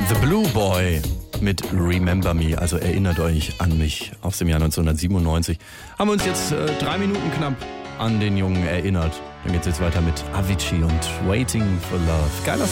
The Blue Boy mit Remember Me, also erinnert euch an mich, aus dem Jahr 1997. Haben wir uns jetzt 3 Minuten knapp an den Jungen erinnert. Dann geht's jetzt weiter mit Avicii und Waiting for Love. Geiler Song.